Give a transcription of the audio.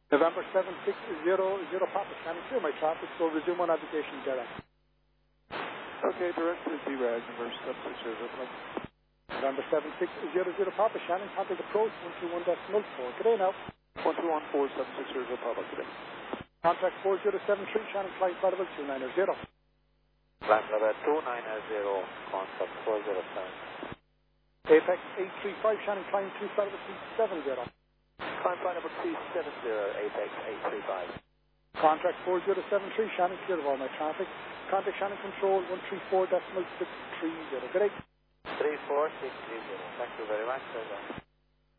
November 7600 Papa, scanning clear my traffic, so resume on navigation direct. Okay, direct to D-Rag, number 7600 Papa. November 7600 Papa, Shannon, contact approach 121.04. Good day now. 1214760 Papa, good day. Contact 4073, Shannon, flight level 290. Flight level 290, contact 407. Apex 835, Shannon, climb 2 flight level 370. Climb flight number 270, Apex 835. Contact 4073, Shannon, clear of all my traffic. Contact Shannon Control 134.630. Good day. 34630. Thank you very much, sir.